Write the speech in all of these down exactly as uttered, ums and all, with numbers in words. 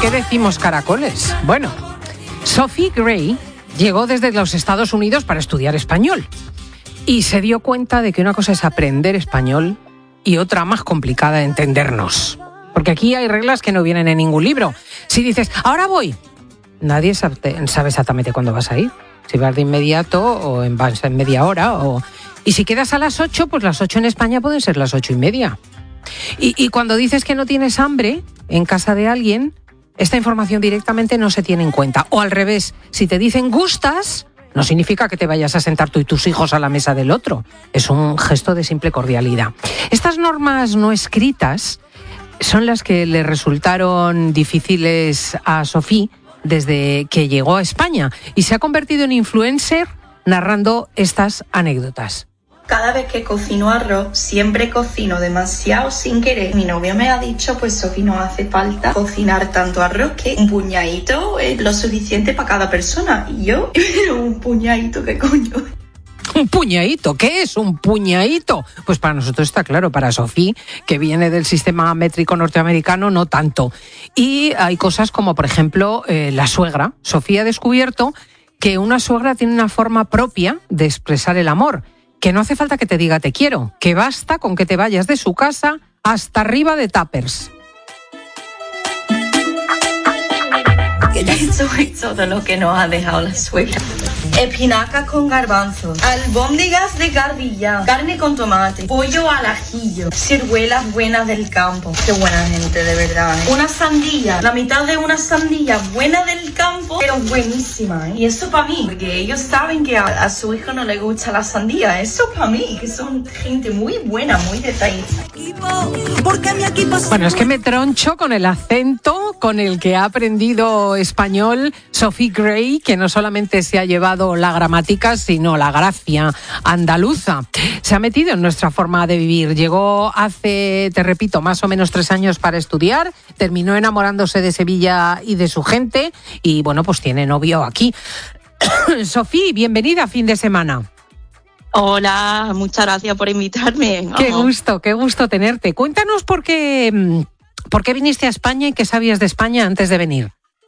qué decimos caracoles? Bueno, Sophie Gray llegó desde los Estados Unidos para estudiar español y se dio cuenta de que una cosa es aprender español y otra más complicada, entendernos. Porque aquí hay reglas que no vienen en ningún libro. Si dices, ahora voy, nadie sabe, sabe exactamente cuándo vas a ir. Si vas de inmediato o en, vas en media hora. O... Y si quedas a las ocho, pues las ocho en España pueden ser las ocho y media. Y, y cuando dices que no tienes hambre en casa de alguien, esta información directamente no se tiene en cuenta. O al revés, si te dicen gustas, no significa que te vayas a sentar tú y tus hijos a la mesa del otro. Es un gesto de simple cordialidad. Estas normas no escritas son las que le resultaron difíciles a Sophie desde que llegó a España y se ha convertido en influencer narrando estas anécdotas. Cada vez que cocino arroz, siempre cocino demasiado sin querer. Mi novio me ha dicho, pues Sophie, no hace falta cocinar tanto arroz, que un puñadito es lo suficiente para cada persona. Y yo, pero un puñadito, ¿qué coño? ¿Un puñadito? ¿Qué es un puñadito? Pues para nosotros está claro, para Sophie, que viene del sistema métrico norteamericano, no tanto. Y hay cosas como, por ejemplo, eh, la suegra. Sophie ha descubierto que una suegra tiene una forma propia de expresar el amor, que no hace falta que te diga te quiero, que basta con que te vayas de su casa hasta arriba de tuppers. Eso es todo lo que nos ha dejado la suegra. Espinacas con garbanzos, albóndigas de garbilla, carne con tomate, pollo al ajillo, ciruelas buenas del campo. Qué buena gente, de verdad, ¿eh? Una sandía, la mitad de una sandía buena del campo, pero buenísima, ¿eh? Y eso para mí, porque ellos saben que a, a su hijo no le gusta la sandía. Eso para mí, que son gente muy buena, muy detallista. Bueno, es que me troncho con el acento con el que ha aprendido español Sophie Gray, que no solamente se ha llevado la gramática, sino la gracia andaluza. Se ha metido en nuestra forma de vivir. Llegó hace, te repito, más o menos tres años para estudiar, terminó enamorándose de Sevilla y de su gente y, bueno, pues tiene novio aquí. Sophie, bienvenida a Fin de Semana. Hola, muchas gracias por invitarme. Qué gusto, qué gusto tenerte. Cuéntanos por qué, por qué viniste a España y qué sabías de España antes de venir.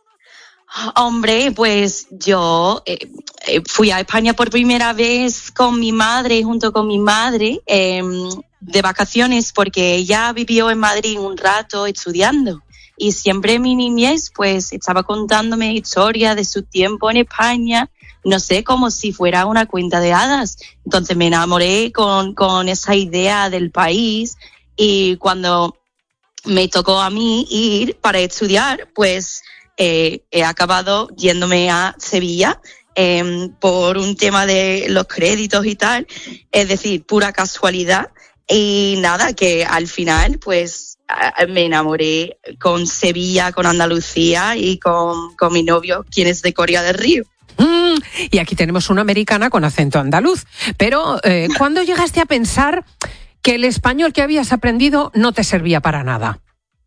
Hombre, pues yo eh, fui a España por primera vez con mi madre, junto con mi madre, eh, de vacaciones, porque ella vivió en Madrid un rato estudiando. Y siempre en mi niñez, pues, estaba contándome historias de su tiempo en España, no sé, como si fuera una cuenta de hadas. Entonces me enamoré con, con esa idea del país y cuando me tocó a mí ir para estudiar, pues eh, he acabado yéndome a Sevilla eh, por un tema de los créditos y tal, es decir, pura casualidad. Y nada, que al final, pues me enamoré con Sevilla, con Andalucía y con, con mi novio, quien es de Coria del Río. Mm, y aquí tenemos una americana con acento andaluz. Pero, eh, ¿cuándo llegaste a pensar que el español que habías aprendido no te servía para nada?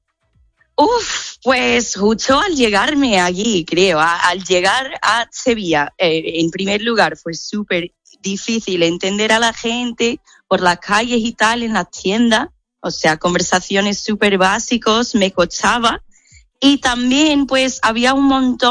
Uf, pues justo al llegarme allí, creo, a, al llegar a Sevilla, eh, en primer lugar fue súper difícil entender a la gente por las calles y tal, en las tiendas, o sea, conversaciones súper básicos, me costaba. Y también, pues, había un montón